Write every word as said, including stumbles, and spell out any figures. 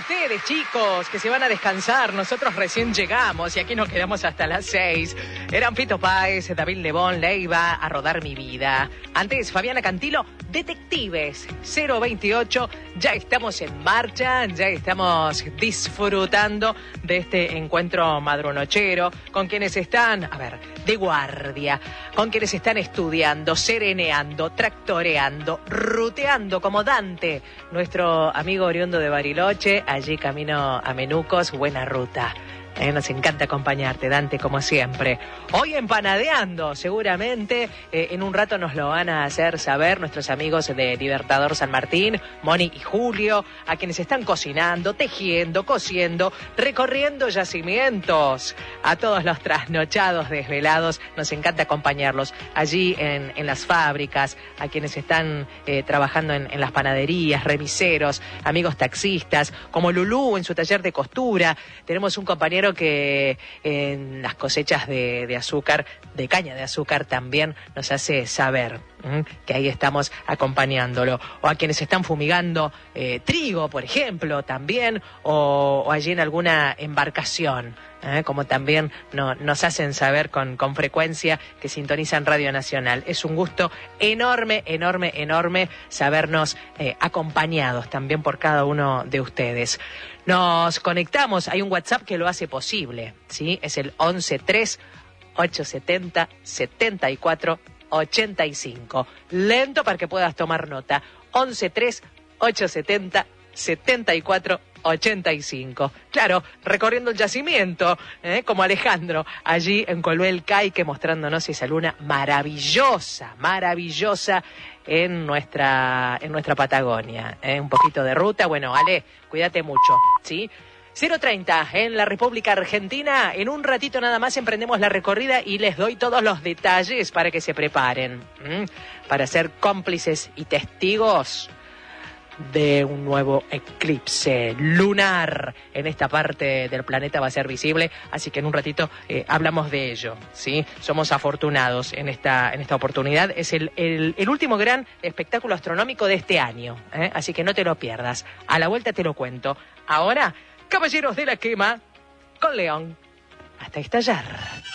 ustedes, chicos, que se van a descansar. Nosotros recién llegamos y aquí nos quedamos hasta las seis. Eran Fito Páez, David Lebón, Leiva, A Rodar Mi Vida. Antes, Fabiana Cantilo, Detectives, cero veintiocho. Ya estamos en marcha, ya estamos disfrutando de este encuentro madrunochero con quienes están, a ver, de guardia, con quienes están estudiando, sereneando, tractoreando, ruteando como Dante, nuestro amigo oriundo de Bariloche, allí camino a Menucos. Buena ruta. Eh, nos encanta acompañarte, Dante, como siempre. Hoy empanadeando, seguramente. Eh, en un rato nos lo van a hacer saber nuestros amigos de Libertador San Martín, Moni y Julio, a quienes están cocinando, tejiendo, cosiendo, recorriendo yacimientos. A todos los trasnochados, desvelados, nos encanta acompañarlos allí en, en las fábricas, a quienes están eh, trabajando en, en las panaderías, remiseros, amigos taxistas, como Lulú en su taller de costura. Tenemos un compañero que en las cosechas de, de azúcar, de caña de azúcar, también nos hace saber ¿m? que ahí estamos acompañándolo. O a quienes están fumigando eh, trigo, por ejemplo, también, o, o allí en alguna embarcación, ¿eh? como también no, nos hacen saber con, con frecuencia que sintonizan Radio Nacional. Es un gusto enorme, enorme, enorme sabernos eh, acompañados también por cada uno de ustedes. Nos conectamos, hay un WhatsApp que lo hace posible, ¿sí? Es el once tres ochocientos setenta setenta y cuatro ochenta y cinco. Lento para que puedas tomar nota. once tres ochocientos setenta setenta y cuatro ochenta y cinco. Claro, recorriendo el yacimiento, ¿eh? como Alejandro, allí en Coluel Caique, mostrándonos esa luna maravillosa, maravillosa en nuestra, en nuestra Patagonia. ¿eh? Un poquito de ruta. Bueno, Ale, cuídate mucho, ¿sí? cero treinta en la República Argentina. En un ratito nada más emprendemos la recorrida y les doy todos los detalles para que se preparen, ¿m? para ser cómplices y testigos de un nuevo eclipse lunar en esta parte del planeta. Va a ser visible, así que en un ratito eh, hablamos de ello, ¿sí? Somos afortunados en esta, en esta oportunidad. Es el, el, el último gran espectáculo astronómico de este año, ¿eh? así que no te lo pierdas. A la vuelta te lo cuento. Ahora, Caballeros de la Quema con León. Hasta estallar.